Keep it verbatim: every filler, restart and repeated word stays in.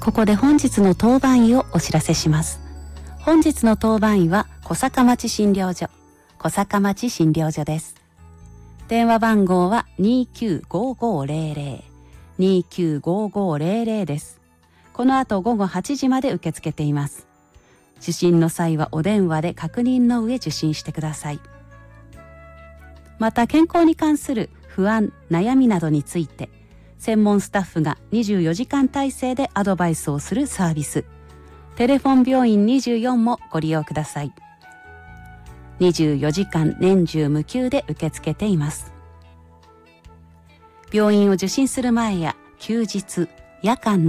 ここで本日の当番医をお知らせします。本日の当番医は小坂町診療所、小坂町診療所です。電話番号は にーきゅうごーごーぜろぜろ にーきゅうごーごーぜろぜろ です。この後午後はちじまで受け付けています。受診の際はお電話で確認の上受診してください。また健康に関する不安、悩みなどについて専門スタッフがにじゅうよじかん体制でアドバイスをするサービス、テレフォン病院にじゅうよんもご利用ください。にじゅうよじかん年中無休で受け付けています。病院を受診する前や休日、夜間